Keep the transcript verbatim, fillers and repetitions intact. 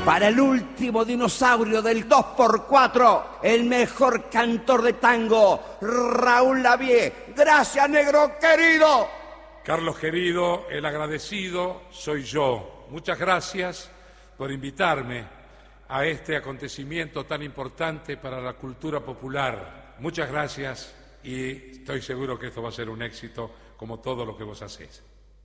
Para el último dinosaurio del dos por cuatro, el mejor cantor de tango, Raúl Lavie. Gracias, negro querido. Carlos querido, el agradecido soy yo. Muchas gracias por invitarme a este acontecimiento tan importante para la cultura popular. Muchas gracias y estoy seguro que esto va a ser un éxito como todo lo que vos hacés.